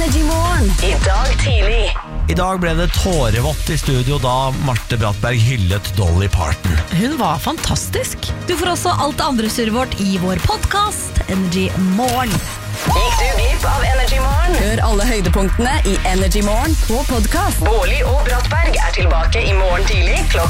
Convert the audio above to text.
Energy Morgen I dag tidlig. I dag ble det tårevått I studio da Marte Brattberg hyllet Dolly Parton. Hun var fantastisk. Du får også alt det andre surret vårt I vår podcast Energy Morgen. Gikk du glipp av Energy Morgen? Hør alle høydepunktene I Energy Morgen på podcast. Bårli og Brattberg tilbake I morgen tidlig